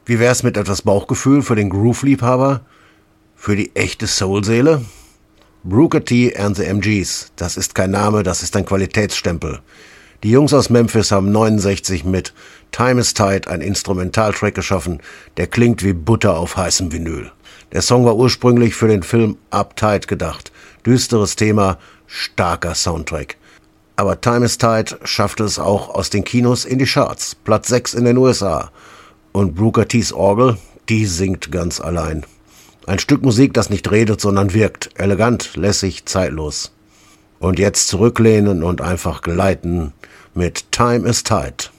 Wie wär's mit etwas Bauchgefühl für den Groove-Liebhaber? Für die echte Soul-Seele? Booker T and the MGs. Das ist kein Name, das ist ein Qualitätsstempel. Die Jungs aus Memphis haben 69 mit Time is Tight einen Instrumentaltrack geschaffen, der klingt wie Butter auf heißem Vinyl. Der Song war ursprünglich für den Film Uptight gedacht. Düsteres Thema, starker Soundtrack. Aber Time is Tight schaffte es auch aus den Kinos in die Charts. Platz 6 in den USA. Und Booker T's Orgel, die singt ganz allein. Ein Stück Musik, das nicht redet, sondern wirkt. Elegant, lässig, zeitlos. Und jetzt zurücklehnen und einfach gleiten mit Time is Tight.